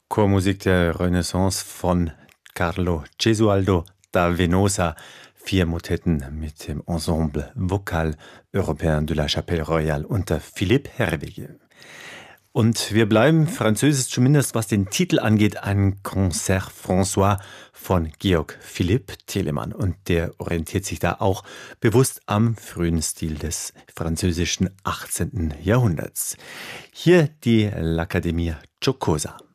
Chormusik der Renaissance von Carlo Gesualdo da Venosa. 4 Motetten mit dem Ensemble Vocal Européen de la Chapelle Royale unter Philippe Herreweghe. Und wir bleiben französisch, zumindest was den Titel angeht, ein Concert François von Georg Philipp Telemann. Und der orientiert sich da auch bewusst am frühen Stil des französischen 18. Jahrhunderts. Hier die L'Accademia Giocosa.